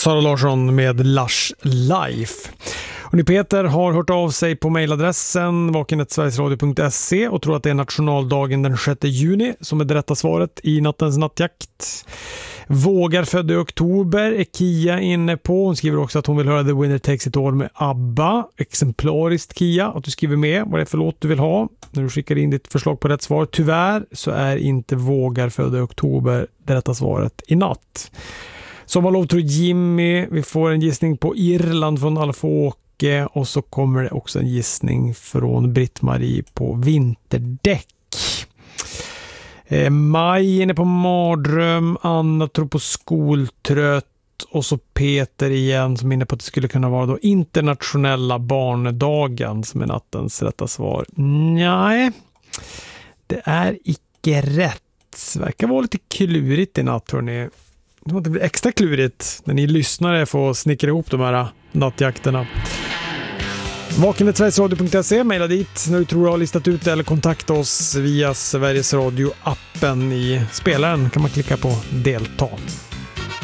Sara Larsson med Lush Life. Och ni Peter har hört av sig på mejladressen vaken@sverigesradio.se och tror att det är nationaldagen den 6 juni som är det rätta svaret i nattens nattjakt. Vågar född i oktober är Kia inne på. Hon skriver också att hon vill höra The Winner Takes It All med ABBA. Exemplariskt Kia, att du skriver med vad det är för låt du vill ha när du skickar in ditt förslag på rätt svar. Tyvärr så är inte Vågar född i oktober det rätta svaret i natt. Sommarlov tror Jimmy. Vi får en gissning på Irland från Alf-Åke och så kommer det också en gissning från Britt-Marie på vinterdäck. Maj inne på mardröm, Anna tror på skoltrött och så Peter igen som är inne på att det skulle kunna vara då internationella barndagen som är nattens rätta svar. Nej, det är icke rätt. Det verkar vara lite klurigt i natt, hörni. Det blir extra klurigt när ni lyssnare får snickra ihop de här nattjakterna. Vaken@sverigesradio.se, mejla dit när du tror du har listat ut det eller kontakta oss via Sveriges Radio-appen i spelaren kan man klicka på delta.